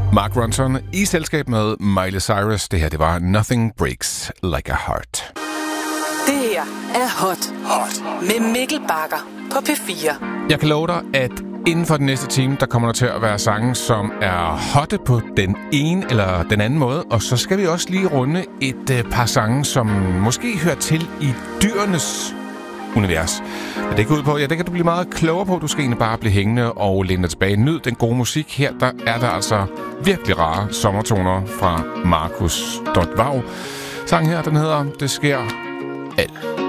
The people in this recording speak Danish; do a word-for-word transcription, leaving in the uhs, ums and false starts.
Mark Ronson i selskab med Miley Cyrus. Det her, det var Nothing Breaks Like a Heart. Det her er Hot, Hot med Mikkel Bagger på P fire. Jeg kan love dig, at inden for den næste time, der kommer der til at være sange, som er hotte på den ene eller den anden måde. Og så skal vi også lige runde et øh, par sange, som måske hører til i dyrenes univers. Men det går ud på, ja, det kan du blive meget klogere på. Du skal egentlig bare blive hængende og læne dig tilbage. Nyd den gode musik. Her der er der altså virkelig rare sommertoner fra Markus Dotvav. Sangen her, den hedder Det sker alt.